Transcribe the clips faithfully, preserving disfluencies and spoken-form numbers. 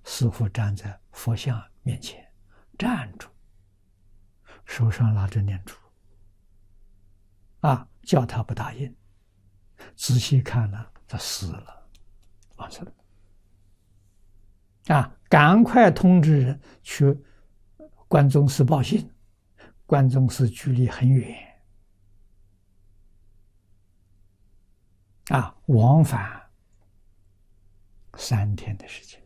师父站在佛像面前，站住，手上拿着念珠，啊，叫他不答应，仔细看了，他死了，往生了。啊，赶快通知人去关中寺报信，关中寺距离很远，啊，往返三天的时间。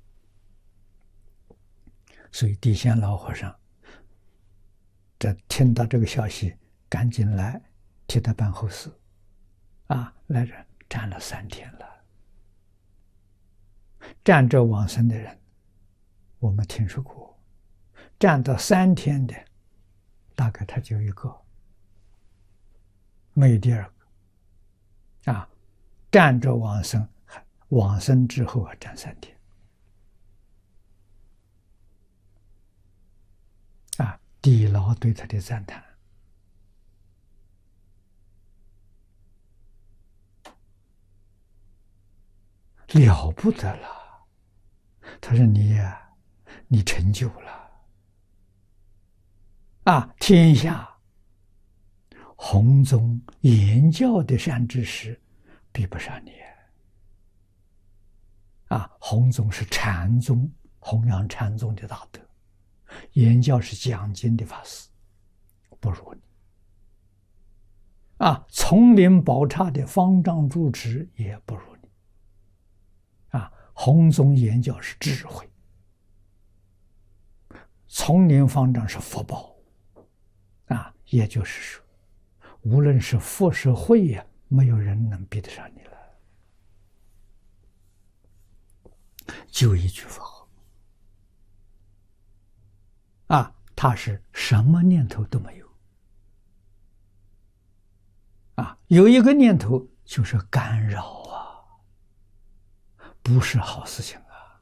所以地仙老和尚这听到这个消息，赶紧来替他办后事，啊，来这站了三天了。站着往生的人，我们听说过，站到三天的，大概他就一个，没有第二个。啊，站着往生，往生之后啊，站三天。啊，地牢对他的赞叹。了不得了，他说你呀，你成就了啊！天下弘宗言教的善知识，比不上你啊！弘宗是禅宗，弘扬禅宗的大德，言教是讲经的法师，不如你啊！丛林宝刹的方丈住持也不如你。啊，弘宗言教是智慧，丛林方丈是福报，啊，也就是说，无论是佛是慧呀，没有人能比得上你了。就一句佛号，啊，他是什么念头都没有，啊，有一个念头就是干扰啊，不是好事情啊！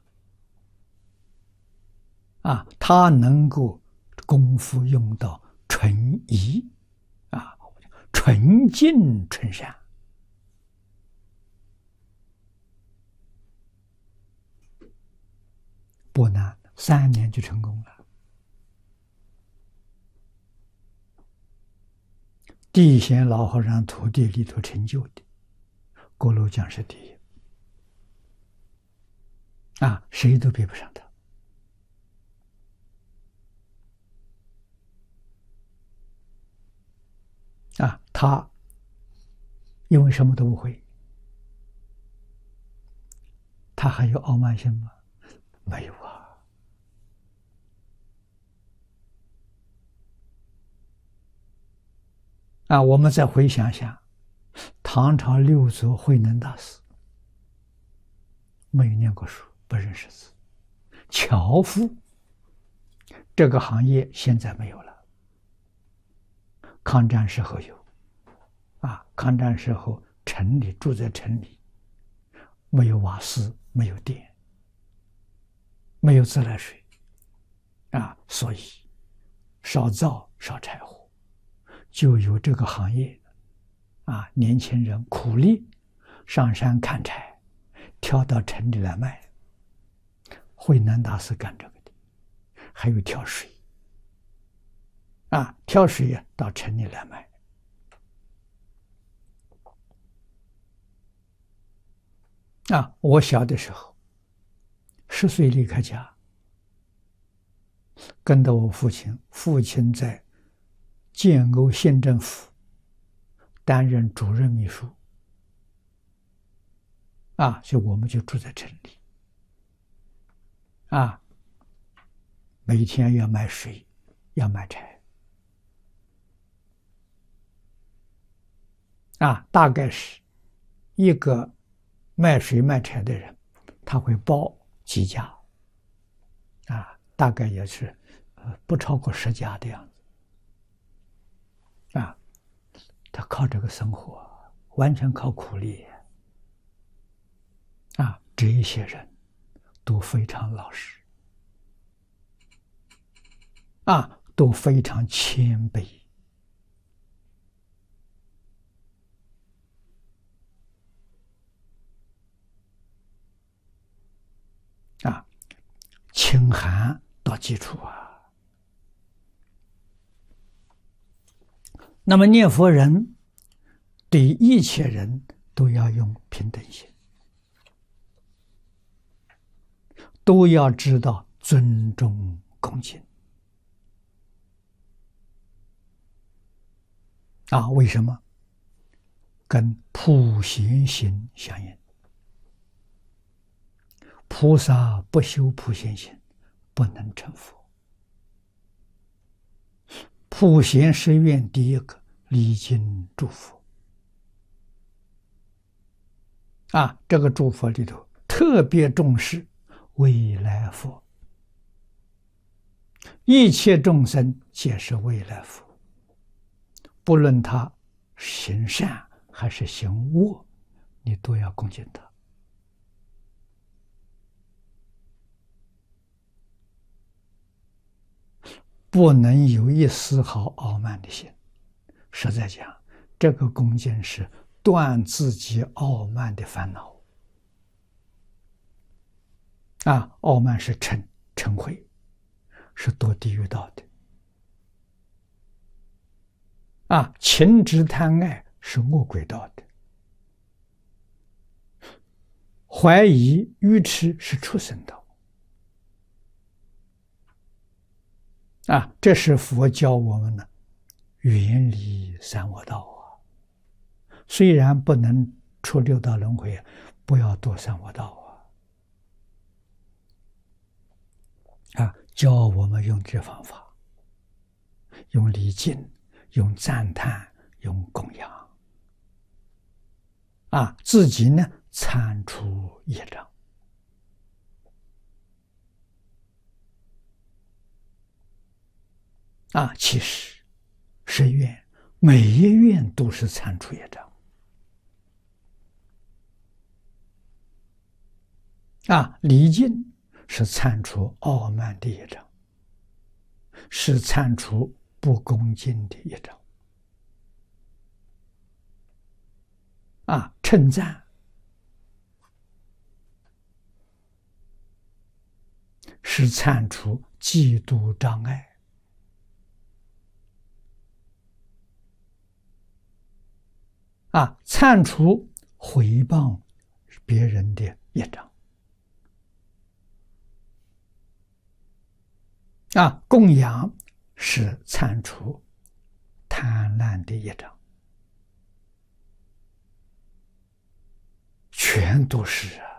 啊，他能够功夫用到纯一，啊，纯净纯善，不难，三年就成功了。地贤老和尚徒弟里头成就的，锅炉匠是第一。啊，谁都比不上他。啊，他因为什么都不会，他还有傲慢心吗？没有啊。啊，我们再回想想，唐朝六祖慧能大师没有念过书，不认识字，樵夫这个行业现在没有了。抗战时候有，啊，抗战时候城里住在城里，没有瓦斯，没有电，没有自来水，啊，所以烧灶烧柴火，就有这个行业，啊，年轻人苦力上山砍柴，挑到城里来卖。慧能大师干这个的，还有挑水。啊，挑水呀，到城里来卖。啊，我小的时候，十岁离开家，跟着我父亲，父亲在建瓯县政府担任主任秘书。啊，所以我们就住在城里。啊，每天要买水，要买柴。啊，大概是一个卖水卖柴的人，他会包几家，啊，大概也是呃不超过十家的样子，啊，他靠这个生活，完全靠苦力，啊，这一些人都非常老实，啊，都非常谦卑。啊， 清寒到基础啊。那么念佛人对一切人都要用平等心，都要知道尊重恭敬啊。为什么？跟普贤行相应。菩萨不修普贤行，不能成佛。普贤十愿第一个，礼敬诸佛啊，这个诸佛里头特别重视未来佛，一切众生皆是未来佛，不论他行善还是行恶，你都要恭敬他。不能有一丝毫傲慢的心。实在讲，这个恭敬是断自己傲慢的烦恼啊！傲慢是嗔嗔恚，是堕地狱道的啊！情执贪爱是恶鬼道的，怀疑愚痴是畜生道啊！这是佛教我们呢，远离三恶道啊。虽然不能出六道轮回，不要堕三恶道啊！啊，教我们用这方法，用礼敬，用赞叹，用供养啊，自己呢铲除业障。啊，其实十愿每一愿都是铲除业障啊，礼敬是铲除傲慢的业障，是铲除不恭敬的业障啊，称赞是铲除嫉妒障碍啊，铲除毁谤别人的业障啊，供养是铲除贪婪的业障，全都是啊！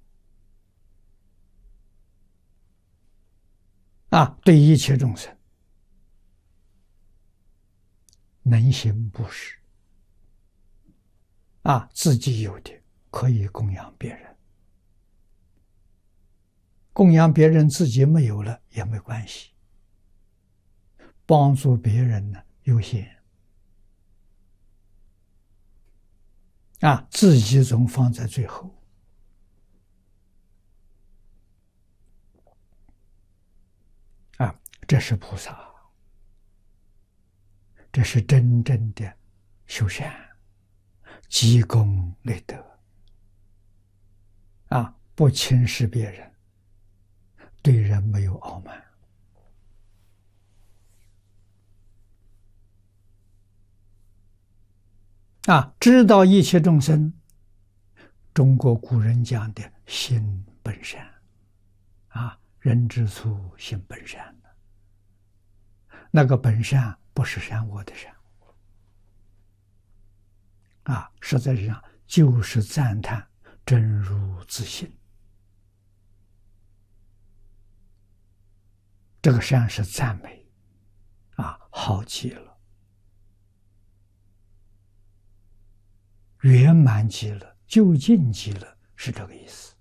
啊，对一切众生能行布施啊，自己有的可以供养别人，供养别人自己没有了也没关系，帮助别人呢优先啊，自己总放在最后啊，这是菩萨，这是真正的修善。积功累德啊，不轻视别人，对人没有傲慢啊，知道一切众生，中国古人讲的心本善啊，人之初性本善，那个本善不是善恶的善啊，实在上就是赞叹真如自性，这个善是赞美啊，好极了，圆满极了，究竟极了，是这个意思